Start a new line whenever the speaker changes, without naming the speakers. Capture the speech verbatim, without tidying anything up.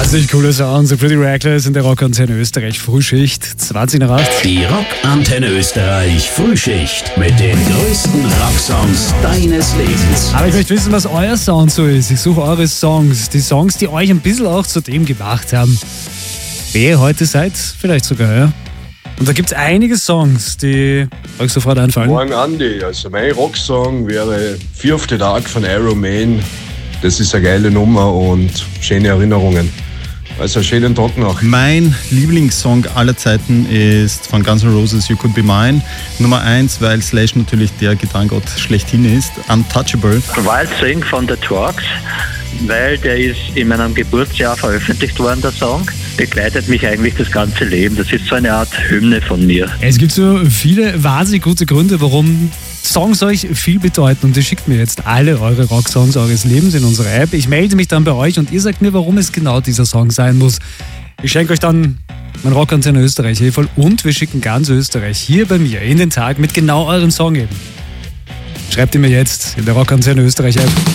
Wahnsinnig cooler Sound, so Pretty Reckless in der Rockantenne Österreich Frühschicht, zwanzig nach acht.
Die Rockantenne Österreich Frühschicht mit den größten Rocksongs deines Lebens.
Aber ich möchte wissen, was euer Sound so ist. Ich suche eure Songs, die Songs, die euch ein bisschen auch zu dem gemacht haben, wer ihr heute seid, vielleicht sogar, ja. Und da gibt es einige Songs, die euch sofort einfallen.
Morgen Andi, also mein Rocksong wäre Fünfte Tag von Iron Man. Das ist eine geile Nummer und schöne Erinnerungen. Also einen schönen Tag noch.
Mein Lieblingssong aller Zeiten ist von Guns N' Roses You Could Be Mine. Nummer eins, weil Slash natürlich der Gitarrengott schlechthin ist. Untouchable.
Wild Thing von The Turks, weil der ist in meinem Geburtsjahr veröffentlicht worden, der Song. Begleitet mich eigentlich das ganze Leben. Das ist so eine Art Hymne von mir.
Es gibt so viele wahnsinnig gute Gründe, warum Songs euch viel bedeuten. Und ihr schickt mir jetzt alle eure Rocksongs eures Lebens in unsere App. Ich melde mich dann bei euch und ihr sagt mir, warum es genau dieser Song sein muss. Ich schenke euch dann mein Rockantenne Österreich Heferl und wir schicken ganz Österreich hier bei mir in den Tag mit genau eurem Song eben. Schreibt ihr mir jetzt in der Rockantenne Österreich App.